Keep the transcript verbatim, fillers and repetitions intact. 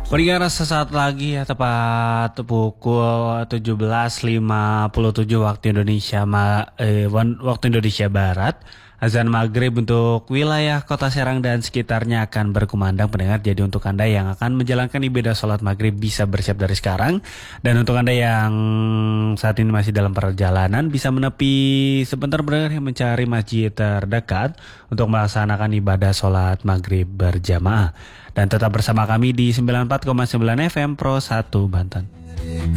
Pendengar sesaat lagi ya tepat pukul tujuh belas lima puluh tujuh waktu Indonesia ma, eh, wan- waktu Indonesia Barat. Azan maghrib untuk wilayah kota Serang dan sekitarnya akan berkumandang pendengar. Jadi untuk Anda yang akan menjalankan ibadah sholat maghrib bisa bersiap dari sekarang. Dan untuk Anda yang saat ini masih dalam perjalanan bisa menepi sebentar pendengar yang mencari masjid terdekat untuk melaksanakan ibadah sholat maghrib berjamaah. Dan tetap bersama kami di sembilan puluh empat koma sembilan F M Pro satu Banten.